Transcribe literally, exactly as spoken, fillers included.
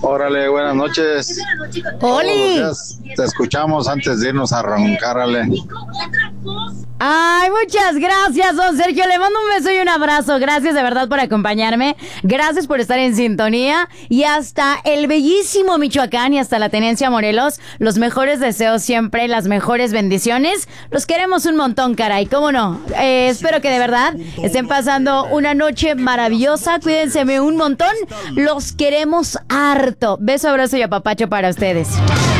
Órale, buenas noches. ¡Oli! Te escuchamos antes de irnos a roncar, ale. Ay, muchas gracias, don Sergio. Le mando un beso y un abrazo. Gracias de verdad por acompañarme. Gracias por estar en sintonía. Y hasta el bellísimo Michoacán y hasta la Tenencia Morelos, los mejores deseos siempre, las mejores bendiciones. Los queremos un montón, caray. ¿Cómo no? Eh, espero que de verdad estén pasando una noche maravillosa. Cuídense un montón. Los queremos harto. Beso, abrazo y apapacho para ustedes.